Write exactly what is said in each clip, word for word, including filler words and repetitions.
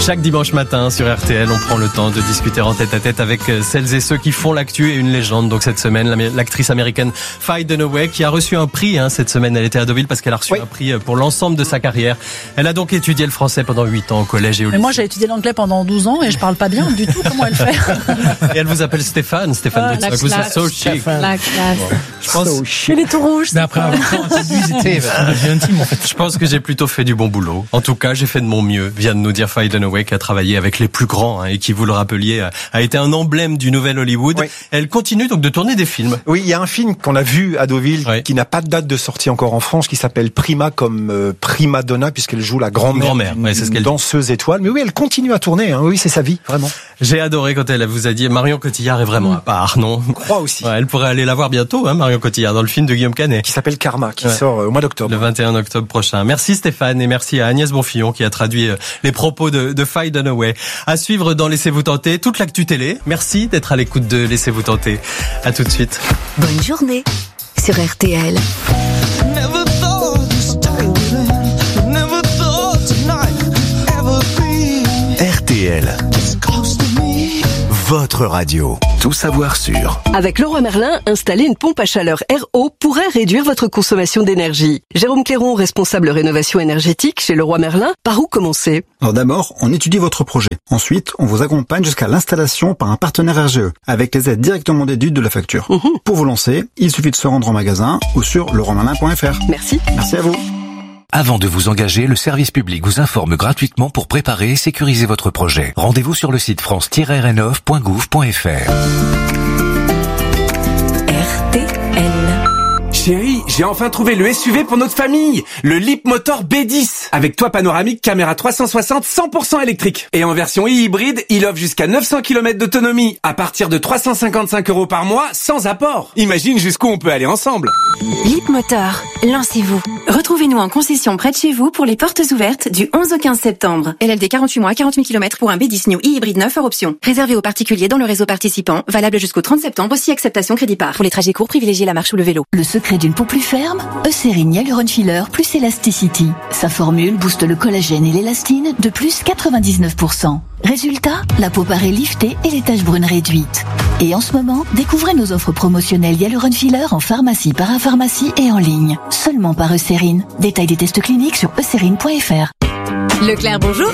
Chaque dimanche matin sur R T L, on prend le temps de discuter en tête à tête avec celles et ceux qui font l'actu et une légende. Donc cette semaine, l'actrice américaine Faye Dunaway qui a reçu un prix hein, cette semaine. Elle était à Deauville parce qu'elle a reçu oui. un prix pour l'ensemble de sa carrière. Elle a donc étudié le français pendant huit ans au collège et au lycée. Mais moi j'ai étudié l'anglais pendant douze ans et je parle pas bien du tout. Comment elle fait? Et elle vous appelle Stéphane, Stéphane ah, Brix. Vous êtes so chic. La classe. Bon. Je pense. So il est tout rouge. Mais après avoir c'était intime en fait. Je pense que j'ai plutôt fait du bon boulot. En tout cas, j'ai fait de mon mieux. Vient de nous dire Faye Dunaway qui a travaillé avec les plus grands hein, et qui, vous le rappeliez, a, a été un emblème du nouvel Hollywood. Oui. Elle continue donc de tourner des films. Oui, il y a un film qu'on a vu à Deauville oui. qui n'a pas de date de sortie encore en France, qui s'appelle Prima comme euh, Prima Donna puisqu'elle joue la grand-mère, grand-mère ouais, c'est ce qu'elle danseuse étoile. Mais oui, elle continue à tourner. Hein. Oui, c'est sa vie, vraiment. J'ai adoré quand elle vous a dit Marion Cotillard est vraiment mmh. à part, non? Je crois aussi. Ouais, elle pourrait aller la voir bientôt, hein, Marion Cotillard, dans le film de Guillaume Canet. Qui s'appelle Karma, qui ouais. sort euh, au mois d'octobre. Le vingt et un octobre prochain. Merci Stéphane et merci à Agnès Bonfillon qui a traduit euh, les propos de, de Faye Dunaway. À suivre dans Laissez-vous tenter, toute l'actu télé. Merci d'être à l'écoute de Laissez-vous tenter. À tout de suite. Bonne journée sur R T L. R T L. Votre radio. Tout savoir sur. Avec Leroy Merlin, installer une pompe à chaleur R O pourrait réduire votre consommation d'énergie. Jérôme Cléron, responsable rénovation énergétique chez Leroy Merlin, par où commencer? Alors d'abord, on étudie votre projet. Ensuite, on vous accompagne jusqu'à l'installation par un partenaire R G E, avec les aides directement déduites de la facture. Mmh. Pour vous lancer, il suffit de se rendre en magasin ou sur leroy merlin point f r. Merci. Merci à vous. Avant de vous engager, le service public vous informe gratuitement pour préparer et sécuriser votre projet. Rendez-vous sur le site france tiret rénov point gouv point f r. R T L. Chérie, j'ai enfin trouvé le S U V pour notre famille, le Leapmotor B dix, avec toit panoramique, caméra trois cent soixante, cent pour cent électrique. Et en version e-hybride, il offre jusqu'à neuf cents kilomètres d'autonomie, à partir de trois cent cinquante-cinq euros par mois, sans apport. Imagine jusqu'où on peut aller ensemble. Leapmotor, lancez-vous. Retrouvez-nous en concession près de chez vous pour les portes ouvertes du onze au quinze septembre. L L D quarante-huit mois, quarante mille kilomètres pour un B dix New e-hybride neuf hors option. Réservé aux particuliers dans le réseau participant, valable jusqu'au trente septembre, si acceptation crédit par. Pour les trajets courts, privilégiez la marche ou le vélo. Le secret d'une peau plus ferme, Eucérine Hyaluron Filler plus Elasticity. Sa formule booste le collagène et l'élastine de plus quatre-vingt-dix-neuf pour cent. Résultat, la peau paraît liftée et les taches brunes réduites. Et en ce moment, découvrez nos offres promotionnelles Hyaluron Filler en pharmacie, parapharmacie et en ligne. Seulement par Eucérine. Détail des tests cliniques sur eucérine point f r. Leclerc, bonjour.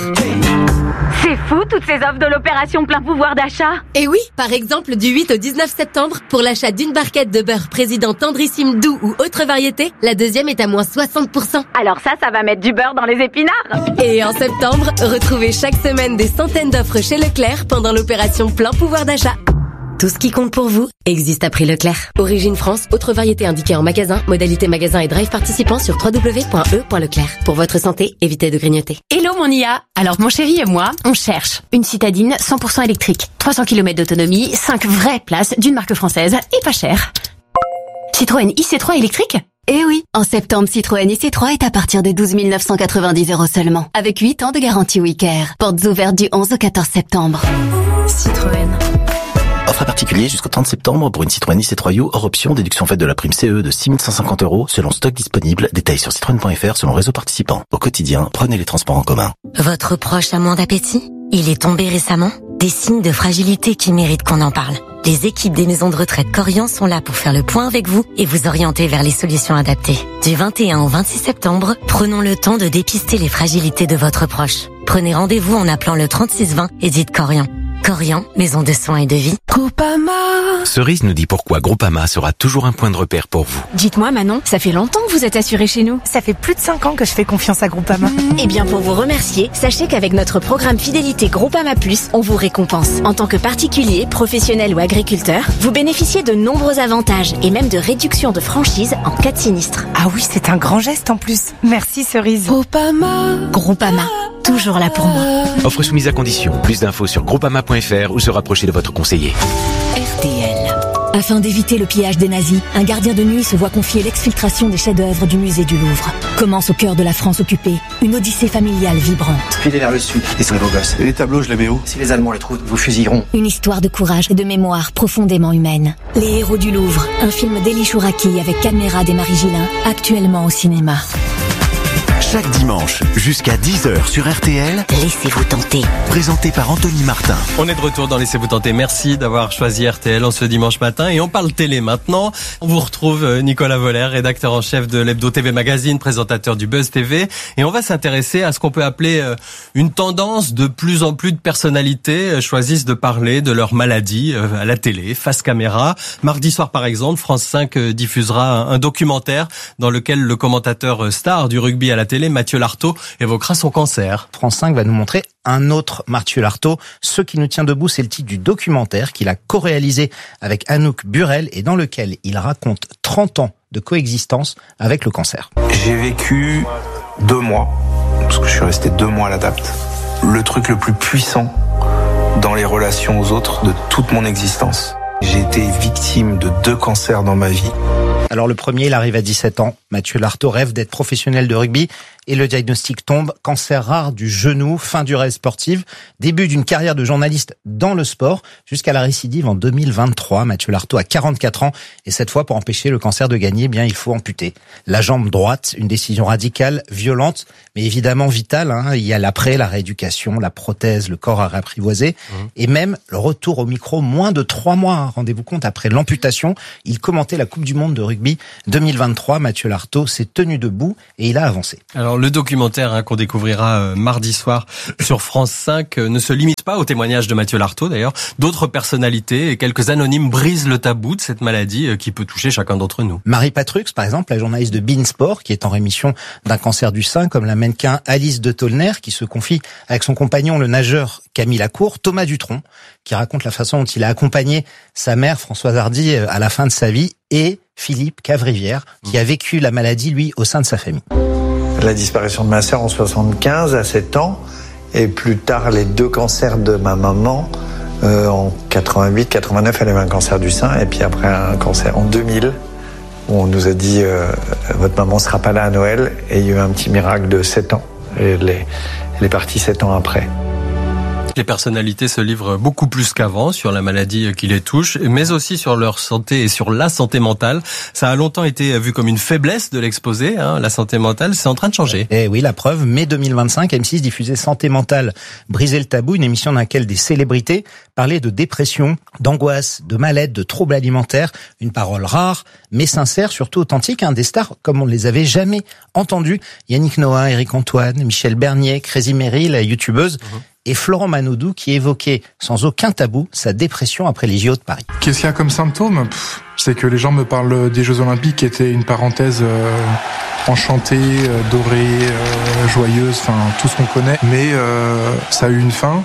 C'est fou toutes ces offres de l'opération plein pouvoir d'achat. Et oui, par exemple du huit au dix-neuf septembre, pour l'achat d'une barquette de beurre Président tendrissime doux ou autre variété, la deuxième est à moins soixante pour cent. Alors ça, ça va mettre du beurre dans les épinards. Et en septembre, retrouvez chaque semaine des centaines d'offres chez Leclerc pendant l'opération plein pouvoir d'achat. Tout ce qui compte pour vous existe à prix Leclerc. Origine France, autre variété indiquée en magasin, modalité magasin et drive participant sur w w w point e point leclerc. Pour votre santé, évitez de grignoter. Hello mon I A. Alors mon chéri et moi, on cherche une citadine cent pour cent électrique, trois cents kilomètres d'autonomie, cinq vraies places d'une marque française et pas cher. Citroën I C trois électrique? Eh oui, en septembre, Citroën I C trois est à partir de douze mille neuf cent quatre-vingt-dix euros seulement, avec huit ans de garantie WeCare. Portes ouvertes du onze au quatorze septembre. Citroën. Offre à particulier jusqu'au trente septembre pour une Citroën I C trois U hors option, déduction faite de la prime C E de six mille cent cinquante euros selon stock disponible. Détails sur citroën point f r selon réseau participant. Au quotidien, prenez les transports en commun. Votre proche a moins d'appétit? Il est tombé récemment? Des signes de fragilité qui méritent qu'on en parle. Les équipes des maisons de retraite Corian sont là pour faire le point avec vous et vous orienter vers les solutions adaptées. Du vingt et un au vingt-six septembre, prenons le temps de dépister les fragilités de votre proche. Prenez rendez-vous en appelant le trente-six vingt et dites Corian. Corian, maison de soins et de vie. Groupama. Cerise nous dit pourquoi Groupama sera toujours un point de repère pour vous. Dites-moi Manon, ça fait longtemps que vous êtes assurée chez nous. Ça fait plus de cinq ans que je fais confiance à Groupama. Mmh. Eh bien pour vous remercier, sachez qu'avec notre programme fidélité Groupama Plus, on vous récompense. En tant que particulier, professionnel ou agriculteur, vous bénéficiez de nombreux avantages et même de réductions de franchise en cas de sinistre. Ah oui, c'est un grand geste en plus. Merci Cerise. Groupama. Groupama, toujours là pour moi. Offre soumise à condition. Plus d'infos sur groupama point f r ou se rapprocher de votre conseiller. R T L. Afin d'éviter le pillage des nazis, un gardien de nuit se voit confier l'exfiltration des chefs-d'œuvre du musée du Louvre. Commence au cœur de la France occupée, une odyssée familiale vibrante. Filez vers le sud, laissez vos gosses. Et les tableaux, je les mets où? Si les Allemands les trouvent, vous fusilleront. Une histoire de courage et de mémoire profondément humaine. Les héros du Louvre, un film d'Elie Chouraki avec Cadmerade et Marie Gillin, actuellement au cinéma. Chaque dimanche, jusqu'à dix heures sur R T L, Laissez-vous tenter. Présenté par Anthony Martin. On est de retour dans Laissez-vous tenter. Merci d'avoir choisi R T L en ce dimanche matin. Et on parle télé maintenant. On vous retrouve Nicolas Voller, rédacteur en chef de l'Hebdo T V Magazine, présentateur du Buzz T V. Et on va s'intéresser à ce qu'on peut appeler une tendance. De plus en plus de personnalités choisissent de parler de leur maladie à la télé, face caméra. Mardi soir, par exemple, France cinq diffusera un documentaire dans lequel le commentateur star du rugby à la télé, Mathieu Lartaud, évoquera son cancer. France cinq va nous montrer un autre Mathieu Lartaud. Ce qui nous tient debout, c'est le titre du documentaire qu'il a co-réalisé avec Anouk Burel et dans lequel il raconte trente ans de coexistence avec le cancer. J'ai vécu deux mois, parce que je suis resté deux mois à l'Adapt, le truc le plus puissant dans les relations aux autres de toute mon existence. J'ai été victime de deux cancers dans ma vie. Alors le premier, il arrive à dix-sept ans. Mathieu Lartaud rêve d'être professionnel de rugby et le diagnostic tombe. Cancer rare du genou, fin du rêve sportive, début d'une carrière de journaliste dans le sport jusqu'à la récidive en deux mille vingt-trois. Mathieu Lartaud a quarante-quatre ans et cette fois, pour empêcher le cancer de gagner, eh bien il faut amputer la jambe droite. Une décision radicale, violente, mais évidemment vitale. Hein. Il y a l'après, la rééducation, la prothèse, le corps à réapprivoiser mmh. et même le retour au micro moins de trois mois. Rendez-vous compte, après l'amputation, il commentait la Coupe du Monde de rugby deux mille vingt-trois. Mathieu Lartaud s'est tenu debout et il a avancé. Alors le documentaire hein, qu'on découvrira euh, mardi soir sur France cinq euh, ne se limite pas au témoignage de Mathieu Lartaud d'ailleurs. D'autres personnalités et quelques anonymes brisent le tabou de cette maladie euh, qui peut toucher chacun d'entre nous. Marie Patrux, par exemple, la journaliste de Beansport, qui est en rémission d'un cancer du sein, comme la mannequin Alice de Tolner, qui se confie avec son compagnon, le nageur Camille Lacour. Thomas Dutronc, qui raconte la façon dont il a accompagné sa mère, Françoise Hardy, à la fin de sa vie, et Philippe Cavrivière, qui a vécu la maladie, lui, au sein de sa famille. La disparition de ma sœur en soixante-quinze, à sept ans, et plus tard les deux cancers de ma maman, euh, en quatre-vingt-huit quatre-vingt-neuf, elle avait un cancer du sein, et puis après un cancer en deux mille, où on nous a dit euh, votre maman sera pas là à Noël, et il y a eu un petit miracle de sept ans, et elle est, elle est partie sept ans après. Les personnalités se livrent beaucoup plus qu'avant sur la maladie qui les touche, mais aussi sur leur santé et sur la santé mentale. Ça a longtemps été vu comme une faiblesse de l'exposer, hein, la santé mentale. C'est en train de changer. Et oui, la preuve, mai deux mille vingt-cinq, M six diffusait Santé mentale, briser le tabou, une émission dans laquelle des célébrités parlaient de dépression, d'angoisse, de mal-être, de troubles alimentaires. Une parole rare, mais sincère, surtout authentique, hein, des stars comme on ne les avait jamais entendues. Yannick Noah, Éric Antoine, Michel Bernier, Crazy Mary, la youtubeuse. Mmh. Et Florent Manodou qui évoquait sans aucun tabou sa dépression après les J O de Paris. Qu'est-ce qu'il y a comme symptômes ? C'est que les gens me parlent des Jeux Olympiques qui étaient une parenthèse euh, enchantée, euh, dorée, euh, joyeuse, enfin tout ce qu'on connaît. Mais euh, ça a eu une fin.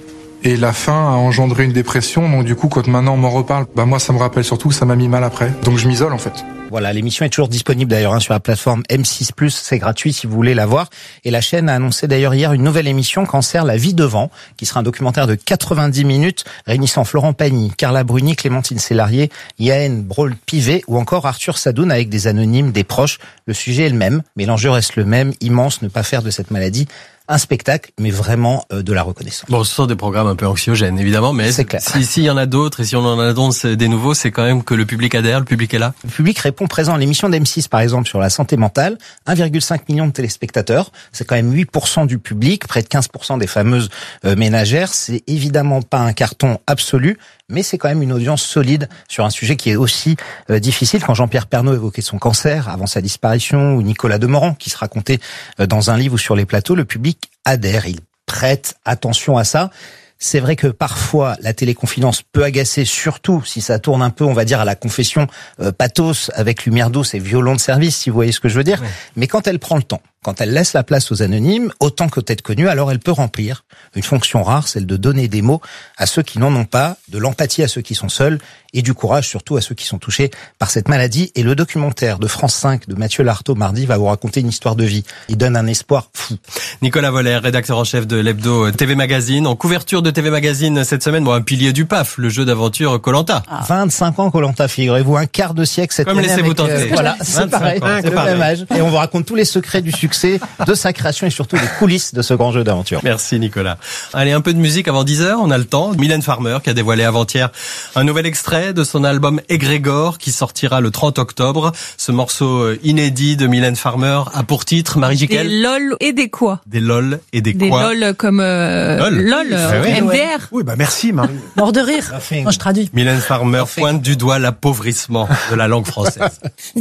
Et la fin a engendré une dépression, donc du coup, quand maintenant on m'en reparle, bah moi ça me rappelle surtout que ça m'a mis mal après. Donc je m'isole en fait. Voilà, l'émission est toujours disponible d'ailleurs hein, sur la plateforme M six plus, c'est gratuit si vous voulez la voir. Et la chaîne a annoncé d'ailleurs hier une nouvelle émission, Cancer, la vie devant, qui sera un documentaire de quatre-vingt-dix minutes, réunissant Florent Pagny, Carla Bruni, Clémentine Célarier, Yael Brault-Pivet ou encore Arthur Sadoun avec des anonymes, des proches. Le sujet est le même, mais l'enjeu reste le même, immense, ne pas faire de cette maladie un spectacle, mais vraiment euh, de la reconnaissance. Bon, ce sont des programmes un peu anxiogènes, évidemment, mais c'est clair. Si, s'il y en a d'autres et si on en annonce des nouveaux, c'est quand même que le public adhère, le public est là. Le public répond présent. L'émission d'M six, par exemple, sur la santé mentale, un virgule cinq million de téléspectateurs, c'est quand même huit pour cent du public, près de quinze pour cent des fameuses euh, ménagères. C'est évidemment pas un carton absolu, mais c'est quand même une audience solide sur un sujet qui est aussi euh, difficile. Quand Jean-Pierre Pernaut évoquait son cancer avant sa disparition, ou Nicolas Demorand qui se racontait euh, dans un livre ou sur les plateaux, le public adhère, il prête attention à ça. C'est vrai que parfois la téléconfidence peut agacer, surtout si ça tourne un peu, on va dire, à la confession euh, pathos avec lumière douce et violon de service, si vous voyez ce que je veux dire. Ouais. Mais quand elle prend le temps, quand elle laisse la place aux anonymes, autant que tête connue, alors elle peut remplir une fonction rare, celle de donner des mots à ceux qui n'en ont pas, de l'empathie à ceux qui sont seuls et du courage surtout à ceux qui sont touchés par cette maladie. Et le documentaire de France cinq de Mathieu Lartaud mardi va vous raconter une histoire de vie. Il donne un espoir fou. Nicolas Voller, rédacteur en chef de l'Hebdo T V Magazine. En couverture de T V Magazine cette semaine, bon, un pilier du P A F, le jeu d'aventure Koh-Lanta. Ah. vingt-cinq ans Koh-Lanta, figurez-vous, un quart de siècle cette année. Comme laissez-vous tenter. Euh, voilà, c'est pareil, c'est le même âge. Et on vous raconte tous les secrets du succès succès de sa création et surtout les coulisses de ce grand jeu d'aventure. Merci Nicolas. Allez, un peu de musique avant dix heures, on a le temps. Mylène Farmer qui a dévoilé avant-hier un nouvel extrait de son album Égrégore qui sortira le trente octobre. Ce morceau inédit de Mylène Farmer a pour titre, Marie-Jiquel, Des lol et des quoi? Des lol et des Des quoi? lol comme euh, Lol. lol, Ah oui. M D R. Oui, bah merci Marie. Mort de rire. Moi, je traduis. Mylène Farmer pointe du doigt l'appauvrissement de la langue française.